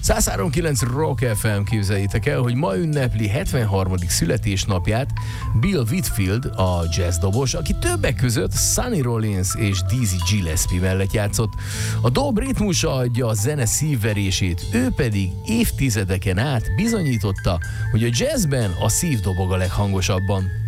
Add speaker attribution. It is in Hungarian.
Speaker 1: 103.9 Rock FM, képzeljétek el, hogy ma ünnepli 73. születésnapját Bill Whitfield, a jazzdobos, aki többek között Sonny Rollins és Dizzy Gillespie mellett játszott. A dob ritmusa adja a zene szívverését, ő pedig évtizedeken át bizonyította, hogy a jazzben a szív dobog a leghangosabban.